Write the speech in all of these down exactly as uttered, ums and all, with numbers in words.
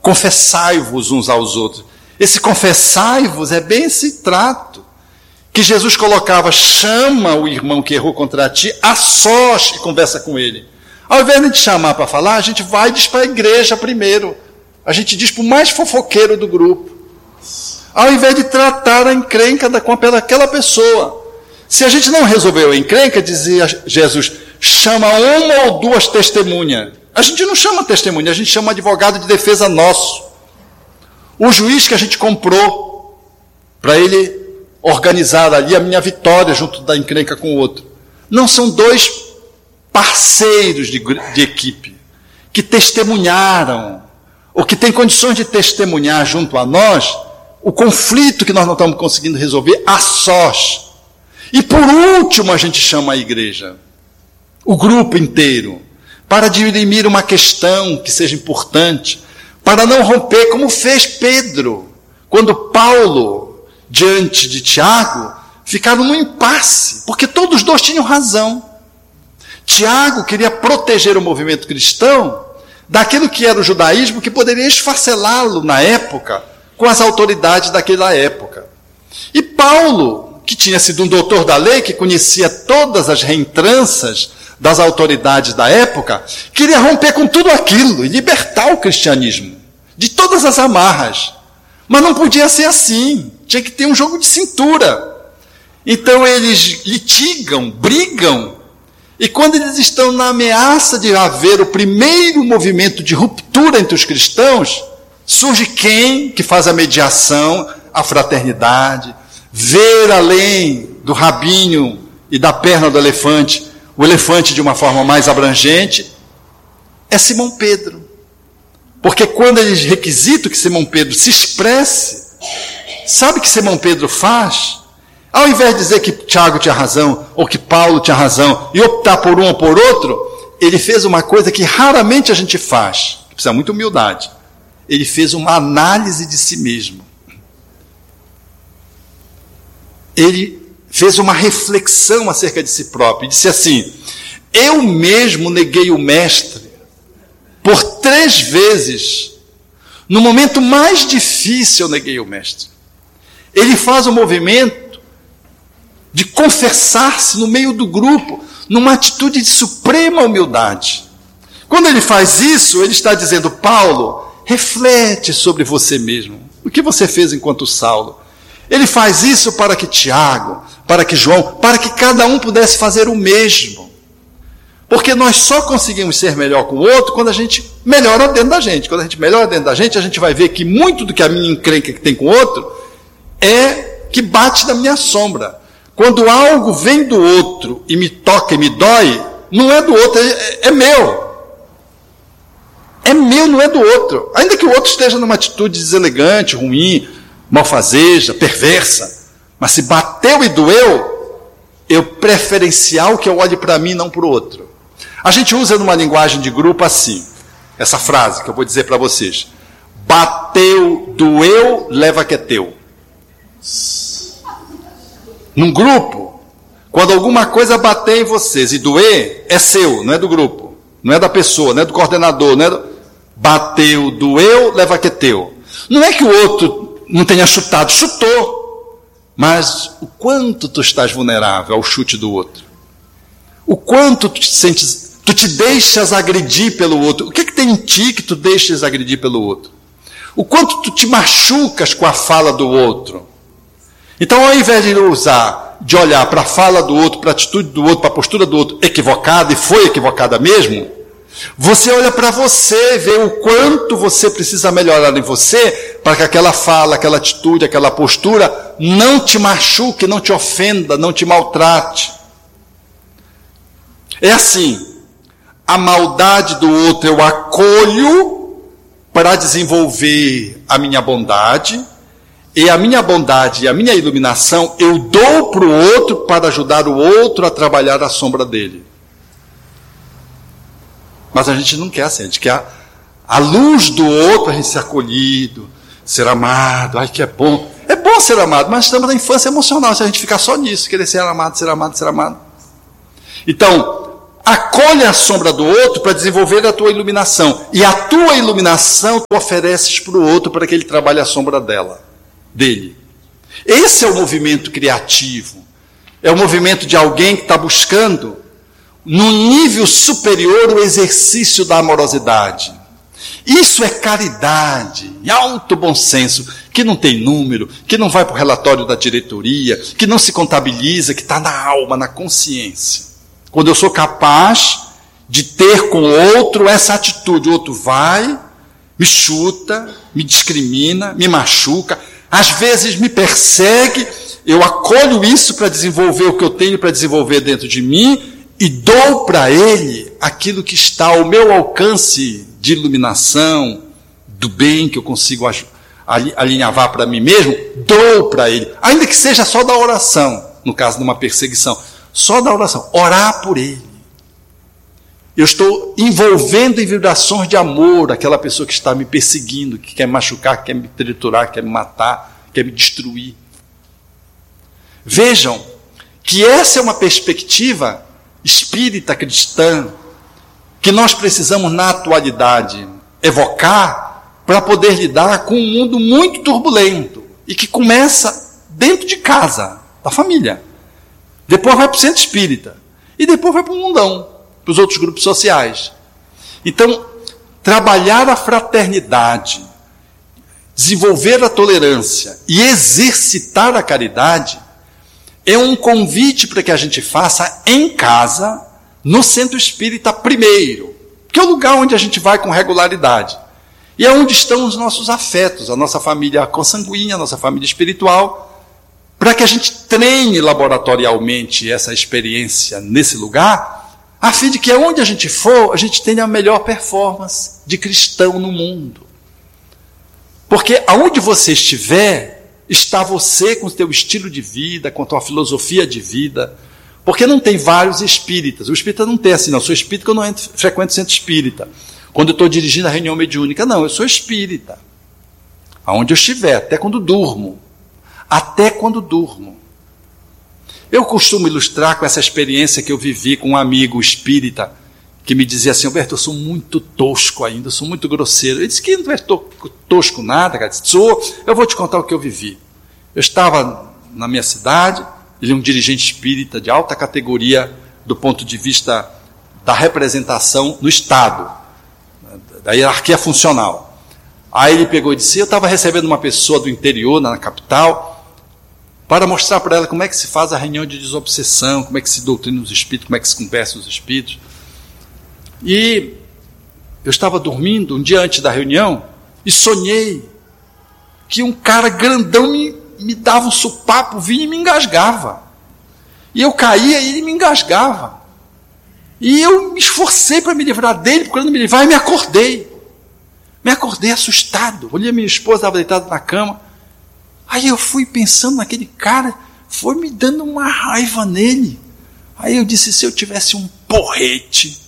confessai-vos uns aos outros. Esse confessai-vos é bem esse trato que Jesus colocava: chama o irmão que errou contra ti a sós e conversa com ele. Ao invés de te chamar para falar, a gente vai e diz para a igreja primeiro. A gente diz para o mais fofoqueiro do grupo. Ao invés de tratar a encrenca com aquela pessoa. Se a gente não resolveu a encrenca, dizia Jesus, chama uma ou duas testemunhas. A gente não chama testemunha, a gente chama advogado de defesa nosso. O juiz que a gente comprou para ele organizar ali a minha vitória junto da encrenca com o outro. Não são dois parceiros de, de equipe que testemunharam, ou que têm condições de testemunhar junto a nós o conflito que nós não estamos conseguindo resolver a sós. E por último a gente chama a igreja, o grupo inteiro, para dirimir uma questão que seja importante, para não romper, como fez Pedro, quando Paulo, diante de Tiago, ficaram num impasse, porque todos os dois tinham razão. Tiago queria proteger o movimento cristão daquilo que era o judaísmo, que poderia esfacelá-lo na época, com as autoridades daquela época. E Paulo, que tinha sido um doutor da lei, que conhecia todas as reentranças das autoridades da época, queria romper com tudo aquilo e libertar o cristianismo de todas as amarras. Mas não podia ser assim, tinha que ter um jogo de cintura. Então eles litigam, brigam, e quando eles estão na ameaça de haver o primeiro movimento de ruptura entre os cristãos, surge quem que faz a mediação, a fraternidade, ver além do rabinho e da perna do elefante, o elefante de uma forma mais abrangente, é Simão Pedro. Porque quando eles requisitam que Simão Pedro se expresse, sabe o que Simão Pedro faz? Ao invés de dizer que Tiago tinha razão, ou que Paulo tinha razão, e optar por um ou por outro, ele fez uma coisa que raramente a gente faz, que precisa de muita humildade. Ele fez uma análise de si mesmo. Ele fez uma reflexão acerca de si próprio, e disse assim: eu mesmo neguei o mestre por três vezes. No momento mais difícil eu neguei o mestre. Ele faz um movimento de confessar-se no meio do grupo, numa atitude de suprema humildade. Quando ele faz isso, ele está dizendo: Paulo, reflete sobre você mesmo. O que você fez enquanto Saulo? Ele faz isso para que Tiago, para que João, para que cada um pudesse fazer o mesmo. Porque nós só conseguimos ser melhor com o outro quando a gente melhora dentro da gente. Quando a gente melhora dentro da gente, a gente vai ver que muito do que a minha encrenca que tem com o outro é que bate na minha sombra. Quando algo vem do outro e me toca e me dói, não é do outro, é, é meu. É meu, não é do outro. Ainda que o outro esteja numa atitude deselegante, ruim, malfazeja, perversa. Mas se bateu e doeu, eu preferencial que eu olhe para mim, não para o outro. A gente usa numa linguagem de grupo assim, essa frase que eu vou dizer para vocês: bateu, doeu, leva que é teu. Num grupo, quando alguma coisa bater em vocês e doer, é seu, não é do grupo, não é da pessoa, não é do coordenador, não é do... bateu, doeu, leva que é teu. Não é que o outro não tenha chutado, chutou, mas o quanto tu estás vulnerável ao chute do outro, o quanto tu te sentes, tu te deixas agredir pelo outro. O que é que tem em ti que tu deixas agredir pelo outro? O quanto tu te machucas com a fala do outro. Então, ao invés de usar, de olhar para a fala do outro, para a atitude do outro, para a postura do outro equivocada, e foi equivocada mesmo, você olha para você, vê o quanto você precisa melhorar em você, para que aquela fala, aquela atitude, aquela postura não te machuque, não te ofenda, não te maltrate. É assim, a maldade do outro eu acolho para desenvolver a minha bondade, e a minha bondade e a minha iluminação eu dou para o outro para ajudar o outro a trabalhar a sombra dele. Mas a gente não quer assim, a gente quer a, a luz do outro, a gente ser acolhido, ser amado. Ai, que é bom. É bom ser amado, mas estamos na infância emocional, se a gente ficar só nisso, querer ser amado, ser amado, ser amado. Então, acolhe a sombra do outro para desenvolver a tua iluminação. E a tua iluminação tu ofereces para o outro para que ele trabalhe a sombra dela, dele. Esse é o movimento criativo. É o movimento de alguém que está buscando, no nível superior, o exercício da amorosidade. Isso é caridade, alto bom senso, que não tem número, que não vai para o relatório da diretoria, que não se contabiliza, que está na alma, na consciência. Quando eu sou capaz de ter com o outro essa atitude, o outro vai, me chuta, me discrimina, me machuca, às vezes me persegue, eu acolho isso para desenvolver o que eu tenho para desenvolver dentro de mim e dou para ele aquilo que está ao meu alcance de iluminação, do bem que eu consigo alinhavar para mim mesmo, dou para ele, ainda que seja só da oração, no caso de uma perseguição, só da oração, orar por ele. Eu estou envolvendo em vibrações de amor aquela pessoa que está me perseguindo, que quer me machucar, que quer me triturar, que quer me matar, quer me destruir. Vejam que essa é uma perspectiva espírita cristã que nós precisamos, na atualidade, evocar para poder lidar com um mundo muito turbulento e que começa dentro de casa, da família. Depois vai para o centro espírita e depois vai para o mundão, para os outros grupos sociais. Então, trabalhar a fraternidade, desenvolver a tolerância e exercitar a caridade é um convite para que a gente faça em casa, no centro espírita primeiro, que é o lugar onde a gente vai com regularidade. E é onde estão os nossos afetos, a nossa família consanguínea, a nossa família espiritual, para que a gente treine laboratorialmente essa experiência nesse lugar, a fim de que onde a gente for, a gente tenha a melhor performance de cristão no mundo. Porque aonde você estiver, está você com o teu estilo de vida, com a tua filosofia de vida, porque não tem vários espíritas. O espírita não tem assim, não, eu sou espírita que eu não entro, frequento centro espírita. Quando eu estou dirigindo a reunião mediúnica, não, eu sou espírita. Aonde eu estiver, até quando durmo. Até quando durmo. Eu costumo ilustrar com essa experiência que eu vivi com um amigo espírita, que me dizia assim: Alberto, eu sou muito tosco ainda, eu sou muito grosseiro. Ele disse que não é tosco nada, cara. Eu disse, sou, eu vou te contar o que eu vivi. Eu estava na minha cidade, ele é um dirigente espírita de alta categoria do ponto de vista da representação no Estado, da hierarquia funcional. Aí ele pegou e disse, eu estava recebendo uma pessoa do interior, na capital, para mostrar para ela como é que se faz a reunião de desobsessão, como é que se doutrina os espíritos, como é que se conversa os espíritos. E eu estava dormindo um dia antes da reunião e sonhei que um cara grandão me, me dava um supapo, vinha e me engasgava. E eu caía e ele me engasgava. E eu me esforcei para me livrar dele, porque quando me livrar, eu me acordei. Me acordei assustado. Olhei a minha esposa, estava deitada na cama. Aí eu fui pensando naquele cara, foi me dando uma raiva nele. Aí eu disse, se eu tivesse um porrete,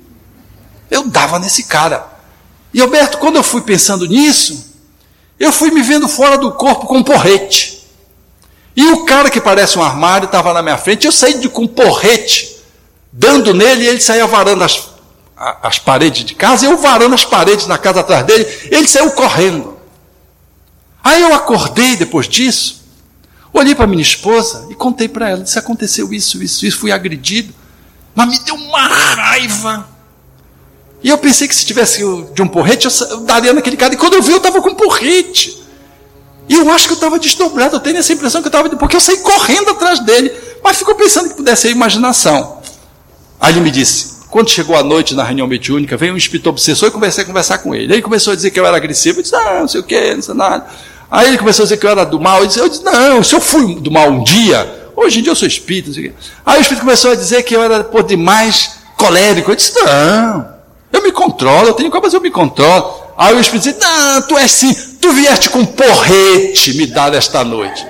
eu dava nesse cara. E Alberto, quando eu fui pensando nisso, eu fui me vendo fora do corpo com um porrete. E o cara que parece um armário estava na minha frente, eu saí de, com um porrete, dando nele, e ele saía varando as, as paredes de casa, e eu varando as paredes na casa atrás dele, ele saiu correndo. Aí eu acordei depois disso, olhei para minha esposa e contei para ela, disse, aconteceu isso, isso, isso, fui agredido, mas me deu uma raiva. E eu pensei que se tivesse de um porrete, eu daria naquele cara. E quando eu vi, eu estava com um porrete. E eu acho que eu estava desdobrado. Eu tenho essa impressão que eu estava... Porque eu saí correndo atrás dele. Mas ficou pensando que pudesse ser imaginação. Aí ele me disse, quando chegou a noite na reunião mediúnica, veio um espírito obsessor e comecei a conversar com ele. Aí ele começou a dizer que eu era agressivo. Eu disse, ah, não sei o quê, não sei nada. Aí ele começou a dizer que eu era do mal. Eu disse, eu disse não, se eu fui do mal um dia, hoje em dia eu sou espírita, não sei o quê. Aí o espírito começou a dizer que eu era por demais colérico. Eu disse, não... Eu me controlo, eu tenho como, mas eu me controlo. Aí o Espírito disse, não, tu és sim, tu vieste com porrete me dar esta noite.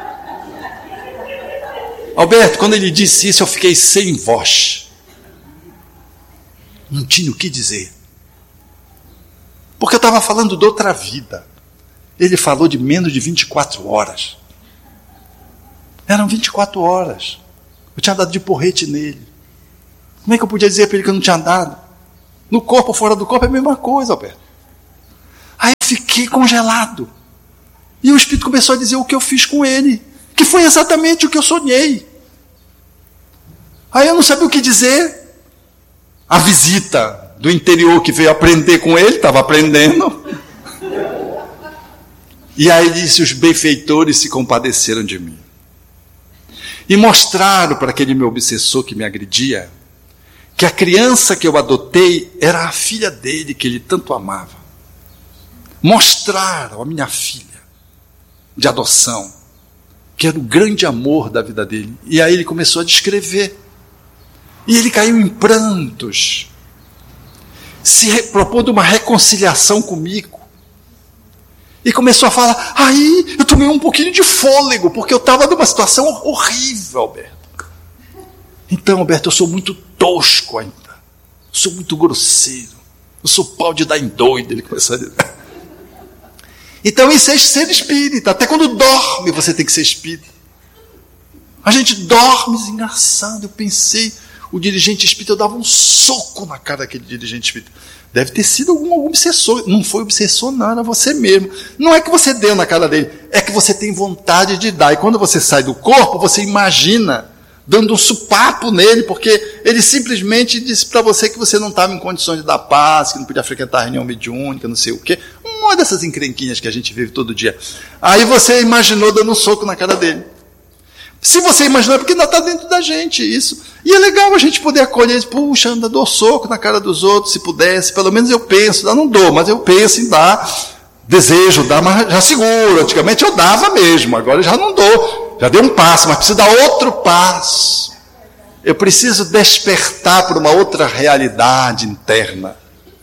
Alberto, quando ele disse isso, eu fiquei sem voz. Não tinha o que dizer. Porque eu estava falando de outra vida. Ele falou de menos de vinte e quatro horas. Eram vinte e quatro horas. Eu tinha dado de porrete nele. Como é que eu podia dizer para ele que eu não tinha dado? No corpo ou fora do corpo é a mesma coisa, Alberto. Aí eu fiquei congelado. E o Espírito começou a dizer o que eu fiz com ele, que foi exatamente o que eu sonhei. Aí eu não sabia o que dizer. A visita do interior que veio aprender com ele, estava aprendendo. E aí disse, os benfeitores se compadeceram de mim. E mostraram para aquele meu obsessor que me agredia, que a criança que eu adotei era a filha dele, que ele tanto amava. Mostraram a minha filha de adoção, que era o grande amor da vida dele. E aí ele começou a descrever. E ele caiu em prantos, se propondo uma reconciliação comigo. E começou a falar, aí eu tomei um pouquinho de fôlego, porque eu estava numa situação horrível, Alberto. Então, Alberto, eu sou muito tosco ainda. Eu sou muito grosseiro. Eu sou pau de dar em doido, ele começou a dizer. Então isso é ser espírita. Até quando dorme você tem que ser espírita. A gente dorme, engraçado. Eu pensei, o dirigente espírita, eu dava um soco na cara daquele dirigente espírita. Deve ter sido algum obsessor. Não foi obsessor, não, era você mesmo. Não é que você deu na cara dele, é que você tem vontade de dar. E quando você sai do corpo, você imagina dando um supapo nele, porque ele simplesmente disse para você que você não estava em condições de dar paz, que não podia frequentar a reunião mediúnica, não sei o quê. Uma dessas encrenquinhas que a gente vive todo dia. Aí você imaginou dando um soco na cara dele. Se você imaginou, é porque ainda está dentro da gente isso. E é legal a gente poder acolher, puxa, anda, dou soco na cara dos outros, se pudesse. Pelo menos eu penso, eu não dou, mas eu penso em dar, desejo dar, mas já seguro. Antigamente eu dava mesmo, agora eu já não dou. Já dei um passo, mas preciso dar outro passo. Eu preciso despertar para uma outra realidade interna.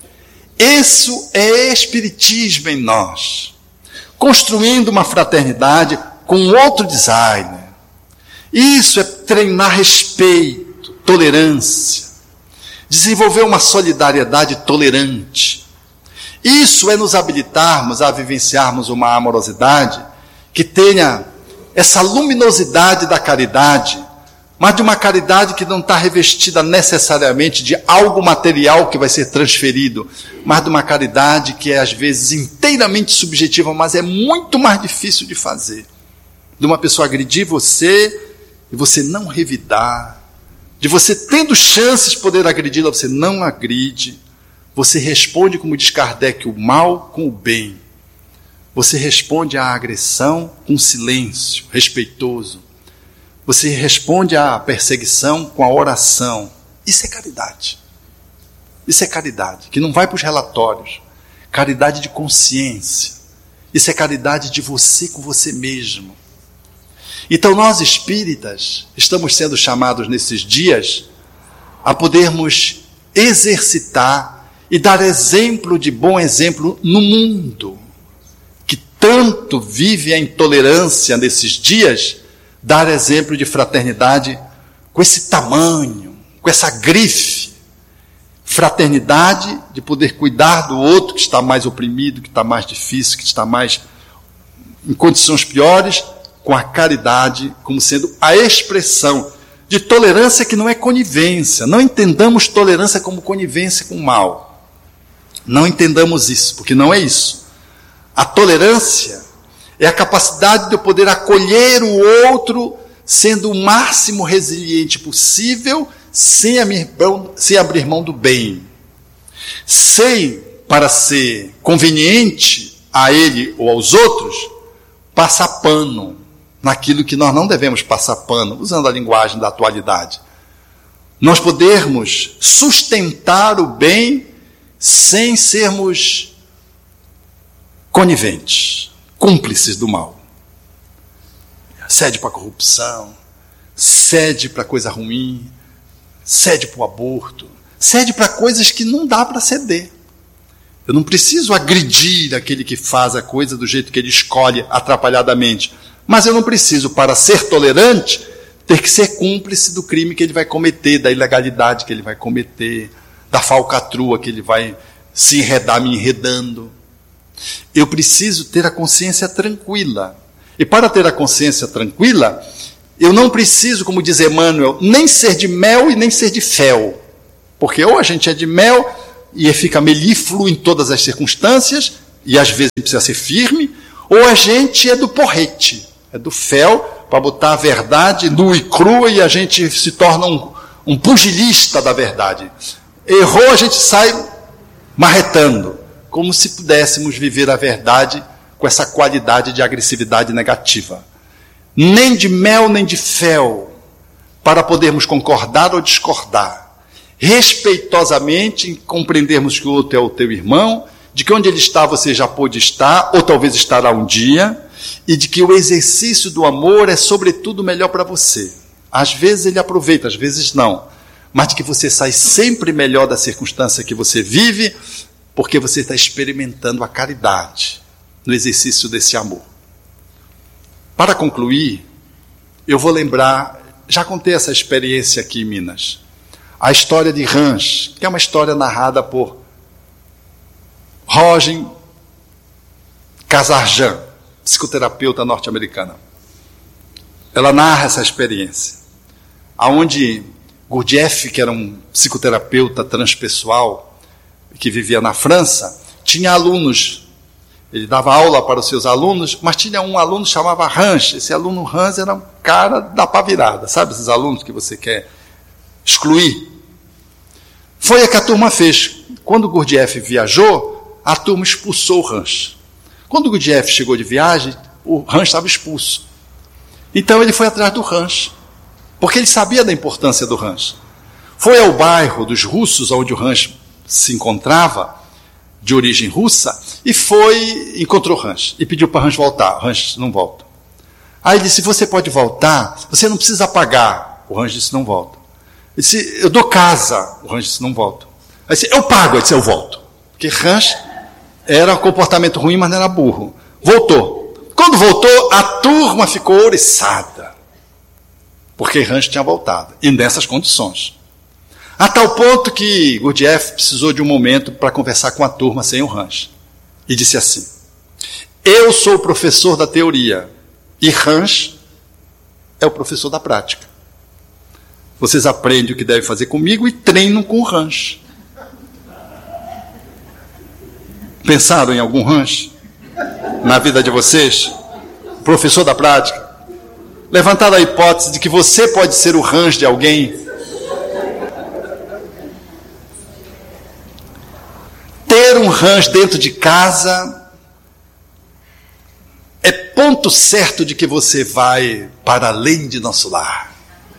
Isso é espiritismo em nós. Construindo uma fraternidade com outro design. Isso é treinar respeito, tolerância. Desenvolver uma solidariedade tolerante. Isso é nos habilitarmos a vivenciarmos uma amorosidade que tenha essa luminosidade da caridade, mas de uma caridade que não está revestida necessariamente de algo material que vai ser transferido, mas de uma caridade que é às vezes inteiramente subjetiva, mas é muito mais difícil de fazer. De uma pessoa agredir você e você não revidar, de você tendo chances de poder agredi-la, você não agride, você responde, como diz Kardec, o mal com o bem. Você responde à agressão com silêncio respeitoso. Você responde à perseguição com a oração. Isso é caridade. Isso é caridade, que não vai para os relatórios. Caridade de consciência. Isso é caridade de você com você mesmo. Então nós espíritas estamos sendo chamados nesses dias a podermos exercitar e dar exemplo de bom exemplo no mundo, que tanto vive a intolerância nesses dias, dar exemplo de fraternidade com esse tamanho, com essa grife. Fraternidade de poder cuidar do outro que está mais oprimido, que está mais difícil, que está mais em condições piores, com a caridade como sendo a expressão de tolerância que não é conivência. Não entendamos tolerância como conivência com o mal. Não entendamos isso, porque não é isso. A tolerância é a capacidade de eu poder acolher o outro sendo o máximo resiliente possível, sem abrir mão, sem abrir mão do bem. Sem, para ser conveniente a ele ou aos outros, passar pano naquilo que nós não devemos passar pano, usando a linguagem da atualidade. Nós podermos sustentar o bem sem sermos coniventes, cúmplices do mal. Cede para a corrupção, cede para coisa ruim, cede para o aborto, cede para coisas que não dá para ceder. Eu não preciso agredir aquele que faz a coisa do jeito que ele escolhe atrapalhadamente, mas eu não preciso, para ser tolerante, ter que ser cúmplice do crime que ele vai cometer, da ilegalidade que ele vai cometer, da falcatrua que ele vai se enredar me enredando. Eu preciso ter a consciência tranquila. E para ter a consciência tranquila, eu não preciso, como diz Emmanuel, nem ser de mel e nem ser de fel. Porque ou a gente é de mel e fica melífluo em todas as circunstâncias, e às vezes precisa ser firme, ou a gente é do porrete, é do fel, para botar a verdade nua e crua, e a gente se torna um, um pugilista da verdade. Errou, a gente sai marretando, como se pudéssemos viver a verdade com essa qualidade de agressividade negativa. Nem de mel, nem de fel, para podermos concordar ou discordar. Respeitosamente compreendermos que o outro é o teu irmão, de que onde ele está você já pôde estar, ou talvez estará um dia, e de que o exercício do amor é sobretudo melhor para você. Às vezes ele aproveita, às vezes não, mas de que você sai sempre melhor da circunstância que você vive, porque você está experimentando a caridade no exercício desse amor. Para concluir, eu vou lembrar, já contei essa experiência aqui em Minas, a história de Hans, que é uma história narrada por Rogen Kazarjan, psicoterapeuta norte-americana. Ela narra essa experiência, aonde Gurdjieff, que era um psicoterapeuta transpessoal, que vivia na França, tinha alunos. Ele dava aula para os seus alunos, mas tinha um aluno que chamava Hans. Esse aluno Hans era um cara da pá virada, sabe esses alunos que você quer excluir? Foi a que a turma fez. Quando Gurdjieff viajou, a turma expulsou o Hans. Quando o Gurdjieff chegou de viagem, o Hans estava expulso. Então ele foi atrás do Hans, porque ele sabia da importância do Hans. Foi ao bairro dos russos, onde o Hans se encontrava, de origem russa, e foi, encontrou o Hans, e pediu para o Hans voltar. O Hans não volta. Aí ele disse, você pode voltar, você não precisa pagar. O Hans disse, não volto. Ele disse, eu dou casa. O Hans disse, não volto. Aí disse, eu pago. Ele disse, eu volto. Porque Hans era um comportamento ruim, mas não era burro. Voltou. Quando voltou, a turma ficou ouriçada, porque Hans tinha voltado, e nessas condições. A tal ponto que Gurdjieff precisou de um momento para conversar com a turma sem o Hans. E disse assim, eu sou o professor da teoria, e Hans é o professor da prática. Vocês aprendem o que devem fazer comigo e treinam com o Hans. Pensaram em algum Hans na vida de vocês? Professor da prática. Levantaram a hipótese de que você pode ser o Hans de alguém. Ter um Hans dentro de casa é ponto certo de que você vai para além de nosso lar.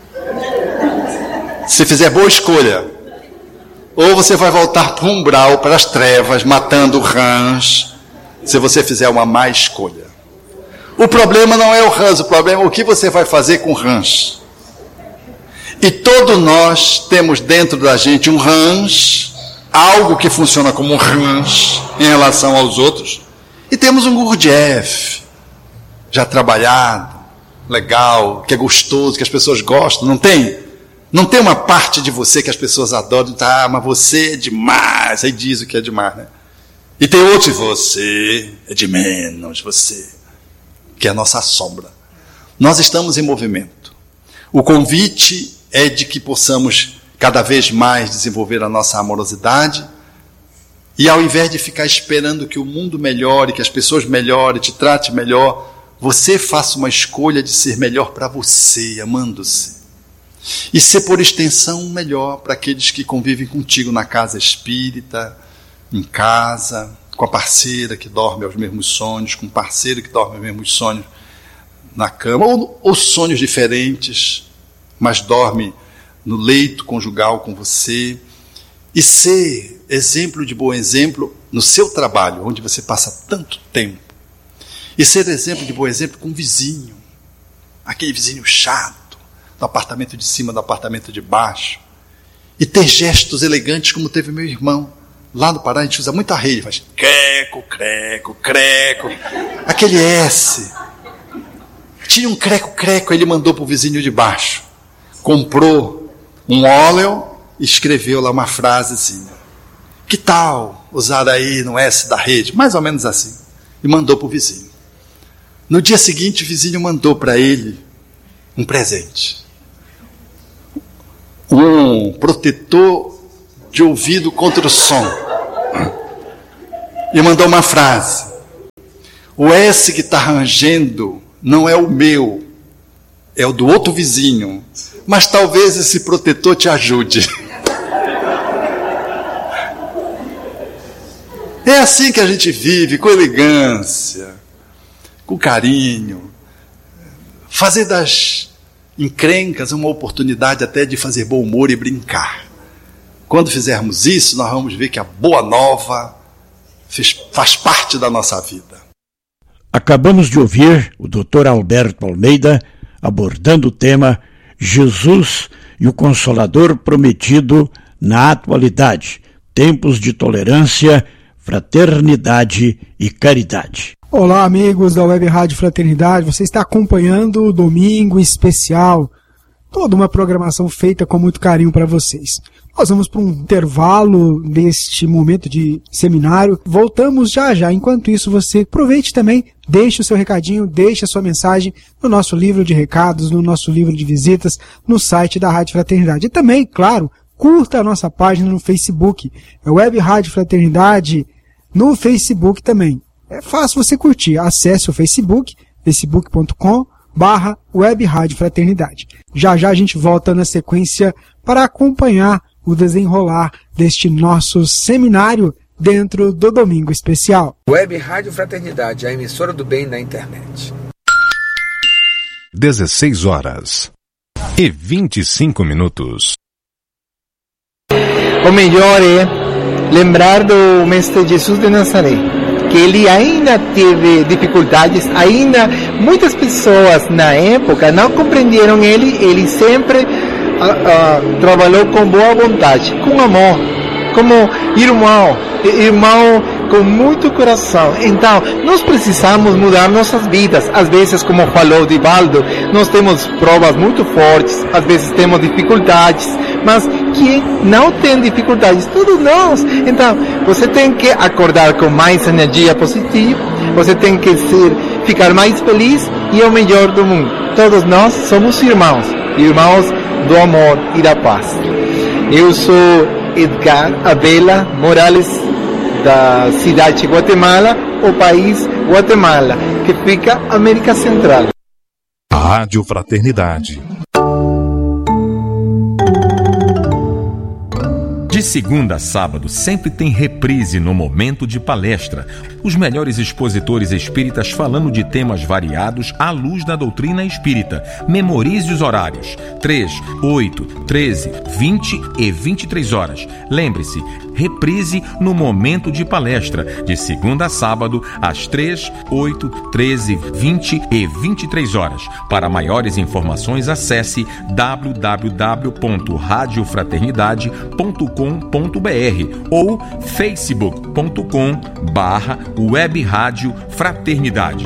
Se fizer boa escolha, ou você vai voltar para o umbral, para as trevas, matando o Hans, se você fizer uma má escolha. O problema não é o Hans, o problema é o que você vai fazer com o Hans. E todos nós temos dentro da gente um Hans, algo que funciona como um Hans em relação aos outros, e temos um Gurdjieff, já trabalhado, legal, que é gostoso, que as pessoas gostam, não tem? Não tem uma parte de você que as pessoas adoram, tá, mas você é demais, aí diz o que é demais, né? E tem outro, você é de menos, você, que é a nossa sombra. Nós estamos em movimento. O convite é de que possamos cada vez mais desenvolver a nossa amorosidade, e ao invés de ficar esperando que o mundo melhore, que as pessoas melhorem, te trate melhor, você faça uma escolha de ser melhor para você, amando-se. E ser, por extensão, melhor para aqueles que convivem contigo na casa espírita, em casa, com a parceira que dorme aos mesmos sonhos, com o parceiro que dorme aos mesmos sonhos na cama, ou, ou sonhos diferentes, mas dorme no leito conjugal com você. E ser exemplo de bom exemplo no seu trabalho, onde você passa tanto tempo. E ser exemplo de bom exemplo com o vizinho, aquele vizinho chato, do apartamento de cima, do apartamento de baixo, e ter gestos elegantes como teve meu irmão. Lá no Pará a gente usa muita rede, faz creco, creco, creco, aquele S. Tinha um creco, creco, ele mandou para o vizinho de baixo. Comprou um óleo e escreveu lá uma frasezinha. Que tal usar aí no S da rede? Mais ou menos assim. E mandou para o vizinho. No dia seguinte o vizinho mandou para ele um presente. Um protetor de ouvido contra o som. E mandou uma frase: o S que está rangendo não é o meu, é o do outro vizinho, mas talvez esse protetor te ajude. É assim que a gente vive, com elegância, com carinho. Fazer das encrencas uma oportunidade até de fazer bom humor e brincar. Quando fizermos isso, nós vamos ver que a boa nova faz parte da nossa vida. Acabamos de ouvir o doutor Alberto Almeida abordando o tema Jesus e o Consolador Prometido na atualidade, tempos de tolerância, fraternidade e caridade. Olá, amigos da Web Rádio Fraternidade, você está acompanhando o Domingo Especial, toda uma programação feita com muito carinho para vocês. Nós vamos para um intervalo deste momento de seminário, voltamos já já. Enquanto isso, você aproveite também, deixe o seu recadinho, deixe a sua mensagem no nosso livro de recados, no nosso livro de visitas, no site da Rádio Fraternidade. E também, claro, curta a nossa página no Facebook, é Web Rádio Fraternidade, no Facebook também. É fácil você curtir, acesse o Facebook, facebook ponto com barra Web Rádio Fraternidade. Já já a gente volta na sequência para acompanhar o desenrolar deste nosso seminário dentro do Domingo Especial. Web Rádio Fraternidade, a emissora do bem na internet. dezesseis horas e vinte e cinco minutos. O melhor é lembrar do Mestre Jesus de Nazaré, que ele ainda teve dificuldades, ainda muitas pessoas na época não compreenderam ele, ele sempre uh, uh, trabalhou com boa vontade, com amor, como irmão, irmão com muito coração. Então, nós precisamos mudar nossas vidas. Às vezes, como falou Divaldo, nós temos provas muito fortes, às vezes temos dificuldades, mas quem não tem dificuldades? Todos nós. Então, você tem que acordar com mais energia positiva, você tem que ser, ficar mais feliz e é o melhor do mundo. Todos nós somos irmãos, irmãos do amor e da paz. Eu sou Edgar Abela Morales, da cidade de Guatemala, o país Guatemala, que fica na América Central. Rádio Fraternidade. De segunda a sábado, sempre tem reprise no momento de palestra. Os melhores expositores espíritas falando de temas variados à luz da doutrina espírita. Memorize os horários: três, oito, treze, vinte e vinte e três horas. Lembre-se, reprise no momento de palestra, de segunda a sábado, às três, oito, treze, vinte e vinte e três horas. Para maiores informações, acesse w w w ponto rádio fraternidade ponto com ponto b r ou facebook ponto com barra Web Rádio Fraternidade.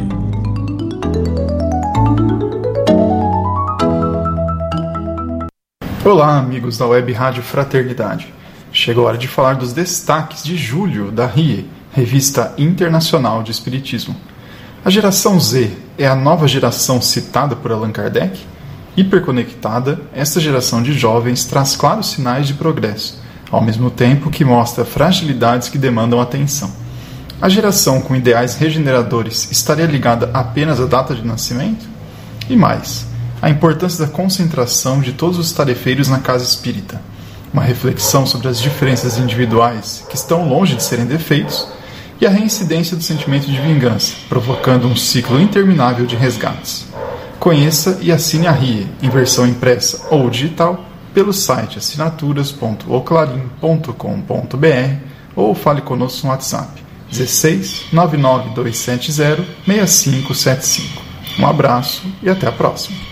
Olá, amigos da Web Rádio Fraternidade. Chegou a hora de falar dos destaques de julho da R I E, Revista Internacional de Espiritismo. A geração Z é a nova geração citada por Allan Kardec? Hiperconectada, esta geração de jovens traz claros sinais de progresso, ao mesmo tempo que mostra fragilidades que demandam atenção. A geração com ideais regeneradores estaria ligada apenas à data de nascimento? E mais, a importância da concentração de todos os tarefeiros na casa espírita, uma reflexão sobre as diferenças individuais que estão longe de serem defeitos e a reincidência do sentimento de vingança, provocando um ciclo interminável de resgates. Conheça e assine a R I E em versão impressa ou digital pelo site assinaturas ponto o clarim ponto com ponto b r ou fale conosco no WhatsApp dezesseis, nove nove dois sete zero, seis cinco sete cinco. Um abraço e até a próxima.